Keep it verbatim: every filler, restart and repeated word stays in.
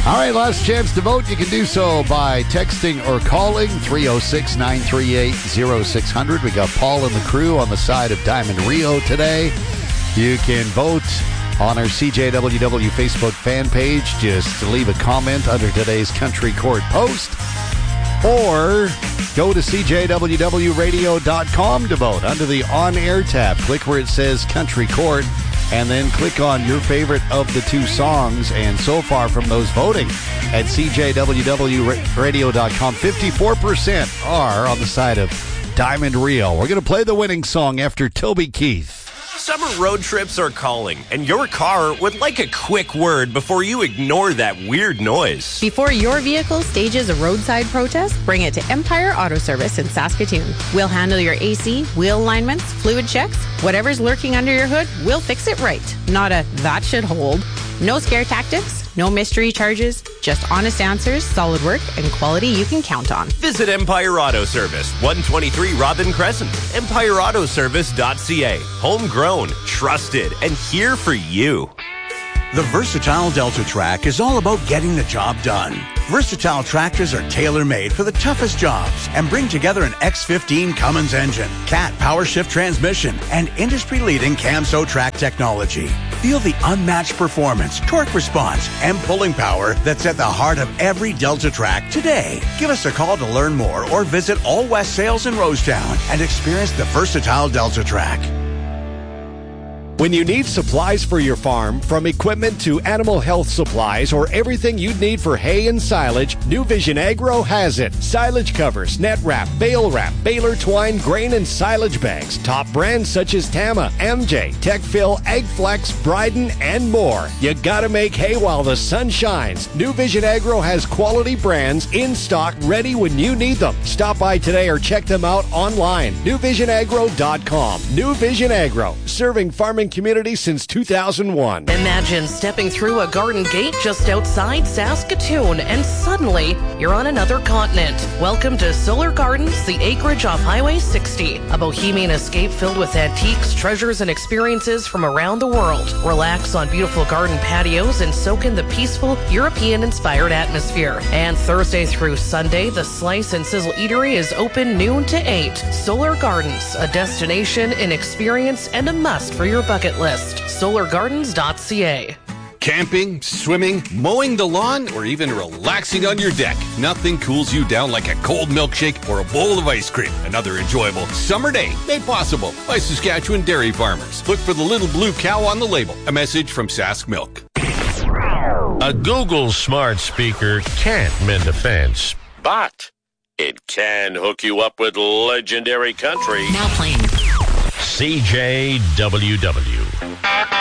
All right, last chance to vote. You can do so by texting or calling three oh six, nine three eight, oh six hundred. We got Paul and the crew on the side of Diamond Rio today. You can vote on our C J W W Facebook fan page. Just leave a comment under today's Country Court post. Or go to C J W W radio dot com to vote. Under the on-air tab, click where it says Country Court, and then click on your favorite of the two songs. And so far from those voting at C J W W radio dot com, fifty-four percent are on the side of Diamond Rio. We're going to play the winning song after Toby Keith. Summer road trips are calling, and your car would like a quick word before you ignore that weird noise. Before your vehicle stages a roadside protest, bring it to Empire Auto Service in Saskatoon. We'll handle your A C, wheel alignments, fluid checks, whatever's lurking under your hood, we'll fix it right. Not a that should hold. No scare tactics, no mystery charges, just honest answers, solid work, and quality you can count on. Visit Empire Auto Service, one twenty-three Robin Crescent, empire auto service dot c a. Homegrown, trusted, and here for you. The Versatile Delta Track is all about getting the job done. Versatile tractors are tailor-made for the toughest jobs and bring together an X fifteen Cummins engine, Cat power shift transmission, and industry-leading Camso track technology. Feel the unmatched performance, torque response, and pulling power that's at the heart of every Delta Track today. Give us a call to learn more or visit All West Sales in Rosetown and experience the Versatile Delta Track. When you need supplies for your farm, from equipment to animal health supplies or everything you'd need for hay and silage, New Vision Agro has it. Silage covers, net wrap, bale wrap, baler twine, grain and silage bags. Top brands such as Tama, M J, Techfill, Agflex, Bryden, and more. You gotta make hay while the sun shines. New Vision Agro has quality brands in stock ready when you need them. Stop by today or check them out online. new vision agro dot com. New Vision Agro, serving farming community since two thousand one. Imagine stepping through a garden gate just outside Saskatoon and suddenly you're on another continent. Welcome to Solar Gardens, the acreage off Highway sixty. A bohemian escape filled with antiques, treasures, and experiences from around the world. Relax on beautiful garden patios and soak in the peaceful, European-inspired atmosphere. And Thursday through Sunday, the Slice and Sizzle Eatery is open noon to eight. Solar Gardens, a destination, an experience, and a must for your bucket list. solar gardens dot c a. Camping, swimming, mowing the lawn, or even relaxing on your deck. Nothing cools you down like a cold milkshake or a bowl of ice cream. Another enjoyable summer day made possible by Saskatchewan dairy farmers. Look for the little blue cow on the label. A message from Sask Milk. A Google smart speaker can't mend a fence, but it can hook you up with legendary country. Now playing C J W W.